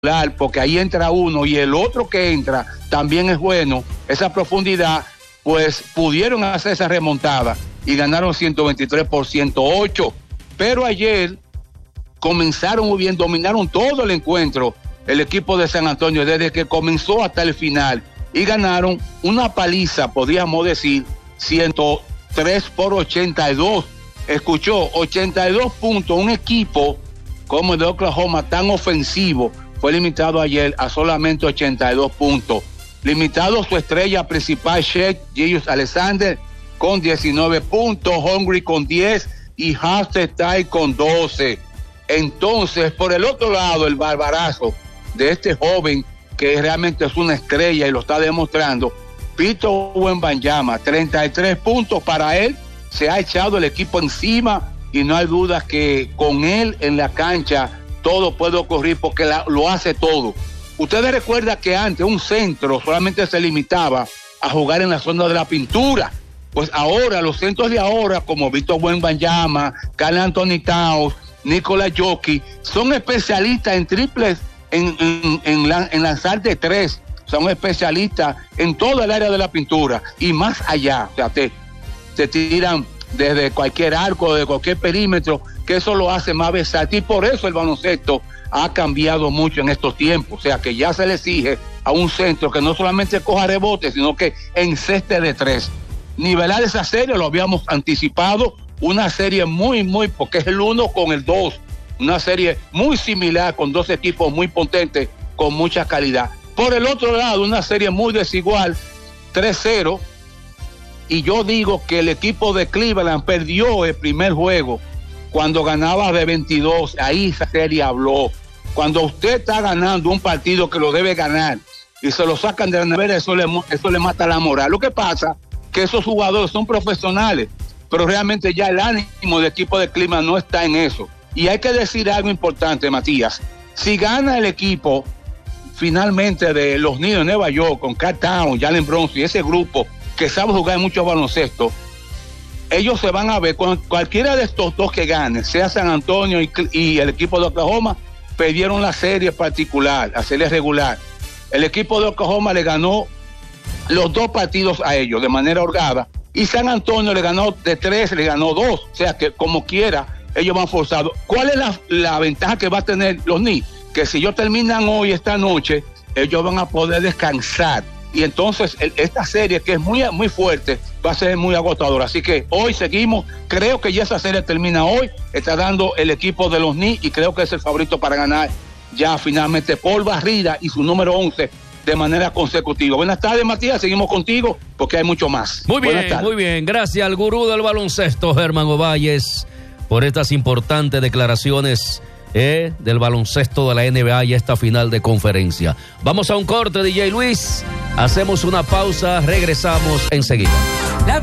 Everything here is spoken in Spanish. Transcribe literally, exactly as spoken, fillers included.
porque ahí entra uno y el otro que entra también es bueno, esa profundidad, pues pudieron hacer esa remontada y ganaron ciento veintitrés por ciento ocho, pero ayer comenzaron muy bien, dominaron todo el encuentro el equipo de San Antonio desde que comenzó hasta el final y ganaron una paliza, podríamos decir, ciento tres por ochenta y dos. Escuchó, ochenta y dos puntos, un equipo como el de Oklahoma tan ofensivo fue limitado ayer a solamente ochenta y dos puntos. Limitado su estrella principal, Shea Gilgeous-Alexander, con diecinueve puntos, Hungry con diez y Hastestay con doce. Entonces, por el otro lado, el barbarazo de este joven, que realmente es una estrella y lo está demostrando, Pito Wembanyama, treinta y tres puntos para él, se ha echado el equipo encima y no hay duda que con él en la cancha todo puede ocurrir porque la, lo hace todo. Ustedes recuerdan que antes un centro solamente se limitaba a jugar en la zona de la pintura. Pues ahora, los centros de ahora, como Víctor Wembanyama, Karl Anthony Towns, Nikola Jokic, son especialistas en triples, en, en, en, la, en lanzar de tres. Son especialistas en todo el área de la pintura y más allá. O sea, te, te tiran desde cualquier arco, de cualquier perímetro, que eso lo hace más versátil. Y por eso el baloncesto ha cambiado mucho en estos tiempos. O sea, que ya se le exige a un centro que no solamente coja rebotes, sino que enceste de tres. Nivelar esa serie, lo habíamos anticipado, una serie muy, muy, porque es el uno con el dos, una serie muy similar, con dos equipos muy potentes, con mucha calidad. Por el otro lado, una serie muy desigual, tres cero, y yo digo que el equipo de Cleveland perdió el primer juego cuando ganaba de veintidós, ahí esa serie habló. Cuando usted está ganando un partido que lo debe ganar y se lo sacan de la nevera, eso le, eso le mata la moral. Lo que pasa que esos jugadores son profesionales, pero realmente ya el ánimo del equipo de Cleveland no está en eso. Y hay que decir algo importante, Matías. Si gana el equipo finalmente de los Knicks de Nueva York con Karl Towns, Jalen Brunson y ese grupo que sabe jugar mucho baloncesto, ellos se van a ver con cualquiera de estos dos que gane, sea San Antonio y, y el equipo de Oklahoma, perdieron la serie particular, la serie regular. El equipo de Oklahoma le ganó los dos partidos a ellos de manera holgada y San Antonio le ganó de tres, le ganó dos, o sea que como quiera ellos van forzados. ¿Cuál es la, la ventaja que va a tener los Knicks? Que si ellos terminan hoy, esta noche, ellos van a poder descansar y entonces el, esta serie que es muy, muy fuerte va a ser muy agotadora. Así que hoy seguimos, creo que ya esa serie termina hoy, está dando el equipo de los Knicks y creo que es el favorito para ganar ya finalmente por barrida y su número once de manera consecutiva. Buenas tardes, Matías, seguimos contigo porque hay mucho más. Muy bien, muy bien, gracias al gurú del baloncesto, Germán Ovalles, por estas importantes declaraciones eh, del baloncesto de la N B A y esta final de conferencia. Vamos a un corte, D J Luis, hacemos una pausa, regresamos enseguida.